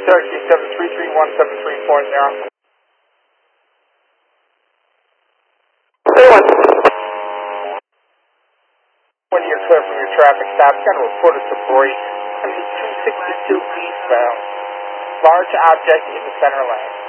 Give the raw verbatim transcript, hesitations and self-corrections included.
Syracuse seven three three one seven three four zero. When you're clear from your traffic stop, you're going to report us a break on the two sixty-two eastbound. Large object in the center lane.